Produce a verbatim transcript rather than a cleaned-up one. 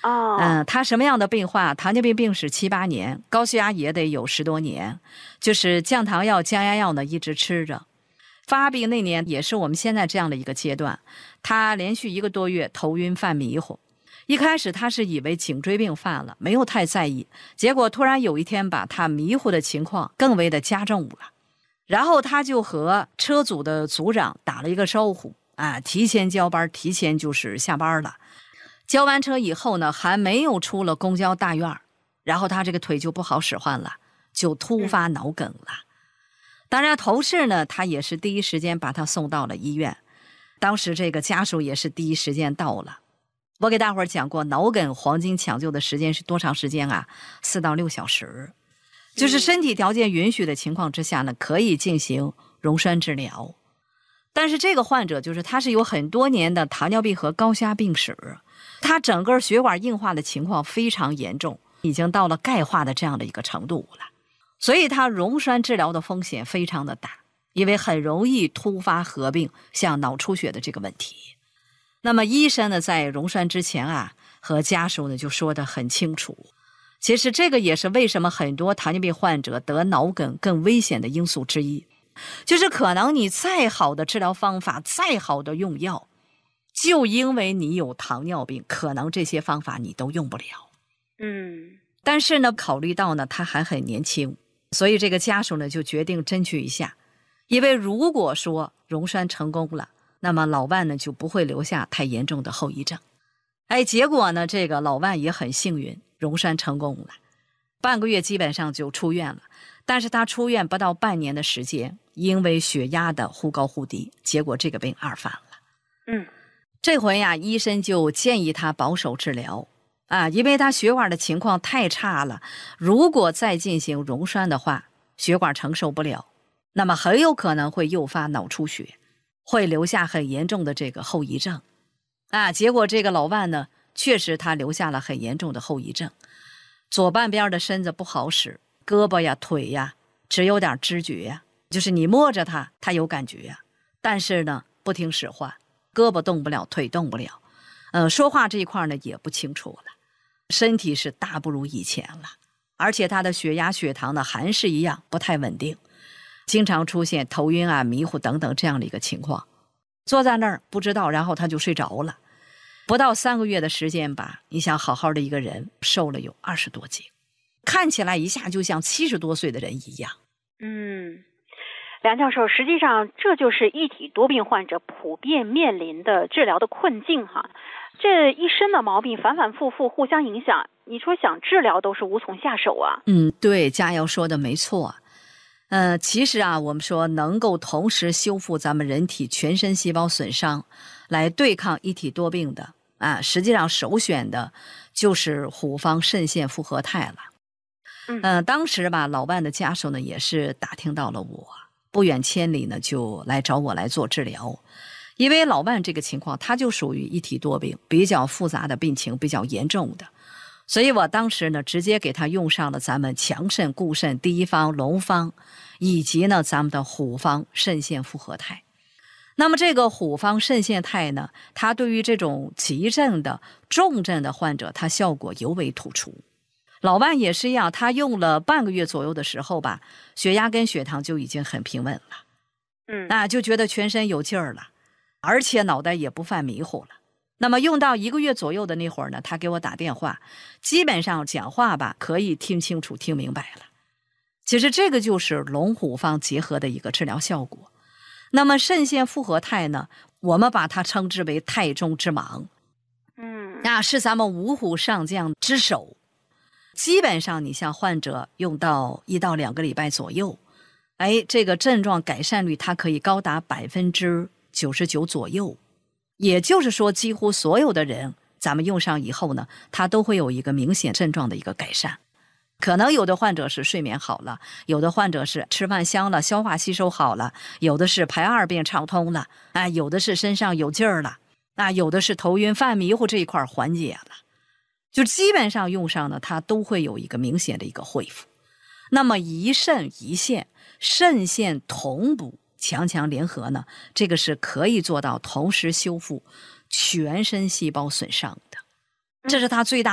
哦， 嗯，他什么样的病患？糖尿病病史七八年，高血压也得有十多年，就是降糖药、降压药呢一直吃着。发病那年也是我们现在这样的一个阶段，他连续一个多月头晕犯迷糊。一开始他是以为颈椎病犯了，没有太在意，结果突然有一天把他迷糊的情况更为的加重了。然后他就和车组的组长打了一个招呼啊，提前交班，提前就是下班了。交完车以后呢，还没有出了公交大院，然后他这个腿就不好使唤了，就突发脑梗了。当然同事呢，他也是第一时间把他送到了医院，当时这个家属也是第一时间到了。我给大伙儿讲过，脑梗黄金抢救的时间是多长时间啊？四到六小时，就是身体条件允许的情况之下呢，可以进行溶栓治疗。但是这个患者就是他是有很多年的糖尿病和高血压病史，他整个血管硬化的情况非常严重，已经到了钙化的这样的一个程度了，所以他溶栓治疗的风险非常的大，因为很容易突发合并像脑出血的这个问题。那么医生呢，在溶栓之前啊，和家属呢就说得很清楚。其实这个也是为什么很多糖尿病患者得脑梗更危险的因素之一，就是可能你再好的治疗方法，再好的用药，就因为你有糖尿病，可能这些方法你都用不了。 嗯， 但是呢，考虑到呢他还很年轻，所以这个家属呢就决定争取一下，因为如果说溶栓成功了，那么老万呢就不会留下太严重的后遗症。哎，结果呢，这个老万也很幸运，溶栓成功了，半个月基本上就出院了。但是他出院不到半年的时间，因为血压的忽高忽低，结果这个病二犯了。 嗯， 这回呀，医生就建议他保守治疗啊，因为他血管的情况太差了，如果再进行溶栓的话，血管承受不了，那么很有可能会诱发脑出血，会留下很严重的这个后遗症啊。结果这个老万呢，确实他留下了很严重的后遗症，左半边的身子不好使，胳膊呀腿呀只有点知觉呀，就是你摸着它它有感觉呀，但是呢不听使唤，胳膊动不了，腿动不了，呃，说话这一块呢也不清楚了，身体是大不如以前了，而且他的血压血糖呢还是一样不太稳定，经常出现头晕啊迷糊等等这样的一个情况，坐在那儿不知道，然后他就睡着了。不到三个月的时间吧，你想好好的一个人瘦了有二十多斤，看起来一下就像七十多岁的人一样。 嗯，梁教授，实际上这就是一体多病患者普遍面临的治疗的困境哈。这一身的毛病反反复复互相影响，你说想治疗都是无从下手啊。 嗯，对，佳瑶说的没错。呃，其实啊，我们说能够同时修复咱们人体全身细胞损伤，来对抗一体多病的啊，实际上首选的就是虎方肾腺复合肽了。 嗯、 呃，当时吧，老万的家属呢也是打听到了我，不远千里呢就来找我来做治疗。因为老万这个情况，他就属于一体多病，比较复杂的病情，比较严重的。所以我当时呢，直接给他用上了咱们强肾固肾第一方龙方，以及呢咱们的虎方肾腺复合肽。那么这个虎方肾腺肽呢，它对于这种急症的重症的患者，它效果尤为突出。老万也是一样，他用了半个月左右的时候吧，血压跟血糖就已经很平稳了， 嗯， 啊，就觉得全身有劲儿了，而且脑袋也不犯迷糊了。那么用到一个月左右的那会儿呢，他给我打电话，基本上讲话吧可以听清楚听明白了。其实这个就是龙虎方结合的一个治疗效果。那么肾腺复合肽呢，我们把它称之为肽中之芒， 嗯， 那是咱们五虎上将之首。基本上你像患者用到一到两个礼拜左右，哎，这个症状改善率它可以高达百分之九十九左右。也就是说，几乎所有的人，咱们用上以后呢，他都会有一个明显症状的一个改善。可能有的患者是睡眠好了，有的患者是吃饭香了，消化吸收好了，有的是排二便畅通了，啊，有的是身上有劲儿了，啊，有的是头晕犯迷糊这一块缓解了。就基本上用上呢，它都会有一个明显的一个恢复。那么一肾一线，肾线同补，强强联合呢，这个是可以做到同时修复全身细胞损伤的，这是它最大